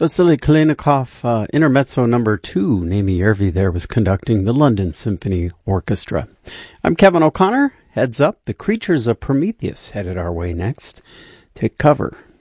Vasily Kalinikov, Intermezzo number 2, Naimi Järvi there was conducting the London Symphony Orchestra. I'm Kevin O'Connor. Heads up, The Creatures of Prometheus headed our way next. Take cover